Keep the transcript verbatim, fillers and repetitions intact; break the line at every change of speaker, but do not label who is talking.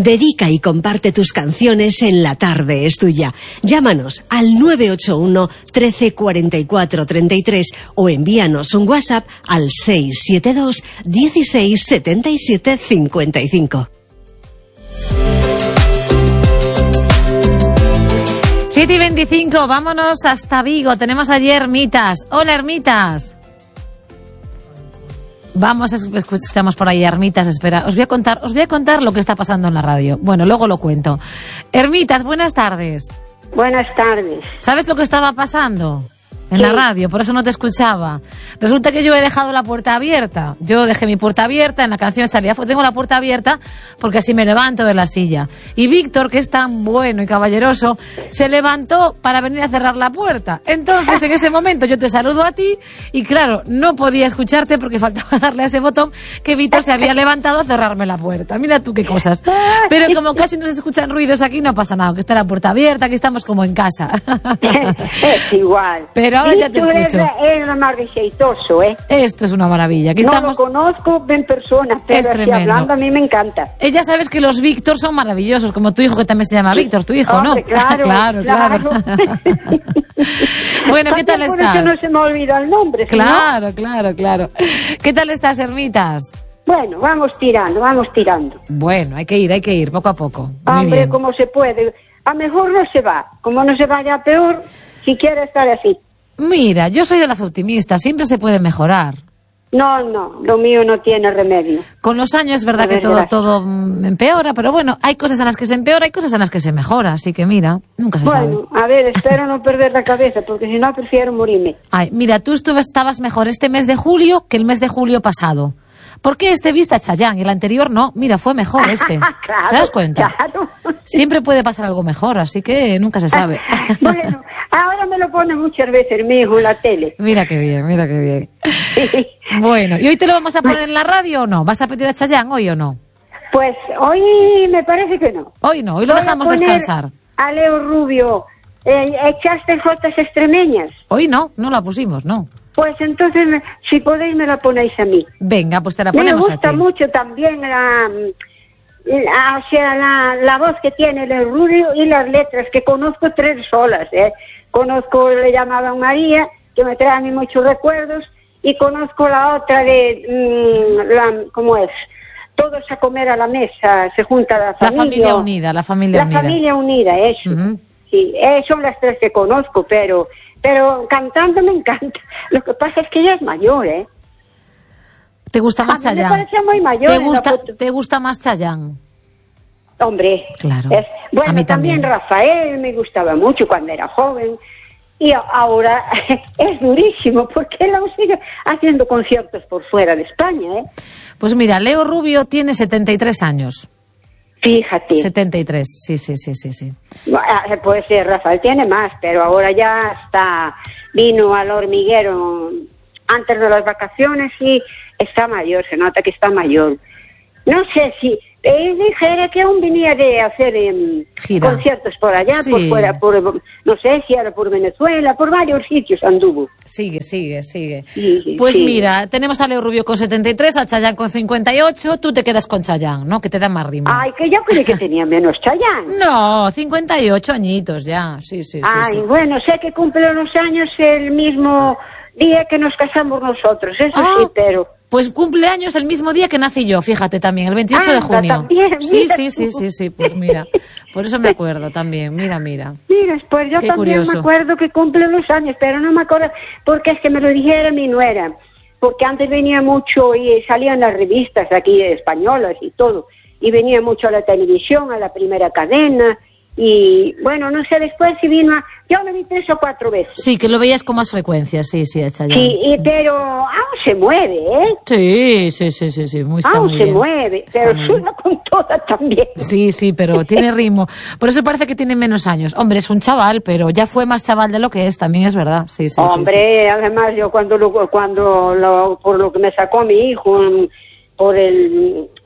Dedica y comparte tus canciones en La Tarde es Tuya. Llámanos al nueve ocho uno, trece, cuarenta y cuatro, treinta y tres o envíanos un WhatsApp al seis siete dos, dieciséis, setenta y siete, cincuenta y cinco.
siete y veinticinco, vámonos hasta Vigo. Tenemos allí Ermitas. Hola, Ermitas. Vamos, escuchamos por ahí Ermitas, espera. Os voy a contar, os voy a contar lo que está pasando en la radio. Bueno, luego lo cuento. Ermitas, buenas tardes.
Buenas tardes.
¿Sabes lo que estaba pasando en
sí.
la radio? Por eso no te escuchaba. Resulta que yo he dejado la puerta abierta. Yo dejé mi puerta abierta, en la canción salía, tengo la puerta abierta porque así me levanto de la silla. Y Víctor, que es tan bueno y caballeroso, se levantó para venir a cerrar la puerta. Entonces, en ese momento yo te saludo a ti y claro, no podía escucharte porque faltaba darle a ese botón que Víctor se había levantado a cerrarme la puerta. Mira tú qué cosas. Pero como casi no se escuchan ruidos aquí, no pasa nada, que está la puerta abierta, que estamos como en casa.
Es igual.
Pero ahora ya te escucho.
Es lo más receitoso, ¿eh?
Esto es una maravilla. Aquí
no
estamos...
lo conozco en persona, pero así hablando a mí me encanta.
Ella sabes que los Víctor son maravillosos, como tu hijo que también se llama Víctor, tu hijo,
Hombre,
¿no?
Claro,
claro, claro.
claro.
Bueno, ¿qué tal estás?
Por eso no se me olvida el nombre.
Claro,
¿no?
claro, claro. ¿Qué tal estás, Ermitas?
Bueno, vamos tirando, vamos tirando.
Bueno, hay que ir, hay que ir, poco a poco. Muy
Hombre,
bien.
como se puede. A mejor no se va. Como no se vaya a peor, si quiere estar así.
Mira, yo soy de las optimistas, siempre se puede mejorar.
No, no, lo mío no tiene remedio.
Con los años es verdad que todo, todo empeora, pero bueno, hay cosas en las que se empeora, hay cosas en las que se mejora, así que mira, nunca se sabe.
Bueno, a ver, espero no perder la cabeza, porque si no prefiero morirme.
Ay, mira, tú estuve, estabas mejor este mes de julio que el mes de julio pasado. ¿Por qué este viste a Chayanne y el anterior no? Mira, fue mejor este.
Claro,
¿te das cuenta?
Claro.
Siempre puede pasar algo mejor, así que nunca se sabe.
Bueno, ahora me lo pone muchas veces mi hijo en la tele.
Mira qué bien, mira qué bien. Bueno, ¿y hoy te lo vamos a poner en la radio o no? ¿Vas a pedir a Chayanne hoy o no?
Pues hoy me parece que no.
Hoy no, hoy lo
Voy
dejamos
a poner
descansar.
A Leo Rubio, eh, ¿echaste jotas extremeñas?
Hoy no, no la pusimos, no.
Pues entonces, si podéis, me la ponéis a mí.
Venga, pues te la ponemos a ti.
Me gusta mucho también la, la, o sea, la, la voz que tiene el Rubio y las letras, que conozco tres solas, ¿eh? Conozco, le llamaban María, que me trae a mí muchos recuerdos, y conozco la otra de, mmm, la, ¿cómo es? Todos a comer a la mesa, se junta la familia.
La familia unida, la familia
la
unida.
La familia unida, eso. Uh-huh. Sí, eh, son las tres que conozco, pero... Pero cantando me encanta. Lo que pasa es que ella es mayor, ¿eh?
¿Te gusta más Chayanne?
Me parece muy mayor.
¿Te gusta, ¿te gusta más Chayanne?
Hombre.
Claro.
Es, bueno,
a mí
también,
también
Rafael me gustaba mucho cuando era joven. Y ahora es durísimo porque él aún sigue haciendo conciertos por fuera de España, ¿eh?
Pues mira, Leo Rubio tiene setenta y tres años.
Fíjate.
setenta y tres, sí, sí, sí, sí, sí.
Pues sí, Rafael tiene más, pero ahora ya está, vino al Hormiguero antes de las vacaciones y está mayor, se nota que está mayor. No sé si, él dijera que aún venía de hacer eh, conciertos por allá, sí. por fuera, por, no sé si era por Venezuela, por varios sitios anduvo.
Sigue, sigue, sigue.
Sí,
pues
sí.
Mira, tenemos a Leo Rubio con setenta y tres, a Chayanne con cincuenta y ocho, tú te quedas con Chayanne, ¿no? Que te da más ritmo.
Ay, que yo creí que tenía menos Chayanne.
No, cincuenta y ocho añitos ya, sí, sí, sí.
Ay,
sí.
Bueno, sé que cumple los años el mismo día que nos casamos nosotros, eso
ah.
sí, pero...
Pues cumpleaños el mismo día que nací yo, fíjate también, el veintiocho
ah,
de junio.
También,
sí,
mira
sí, sí, sí, sí, pues mira, por eso me acuerdo también, mira, mira.
Mira, pues yo
Qué
también
curioso.
me acuerdo que cumple los años, pero no me acuerdo, porque es que me lo dijera mi nuera, porque antes venía mucho y salían las revistas aquí españolas y todo, y venía mucho a la televisión, a la primera cadena, y bueno, no sé después si vino a... Yo lo vi tres o cuatro veces.
Sí, que lo veías con más frecuencia, sí, sí, Chayanne.
Sí, y, pero aún se mueve, ¿eh?
Sí, sí, sí, sí, sí, muy, está
aún
muy
se
bien.
mueve,
Está
pero
muy
suena con toda también.
Sí, sí, pero tiene ritmo. Por eso parece que tiene menos años. Hombre, es un chaval, pero ya fue más chaval de lo que es, también es verdad. Sí, sí,
Hombre,
sí, sí.
además yo cuando lo, cuando lo, por lo que me sacó mi hijo, por el,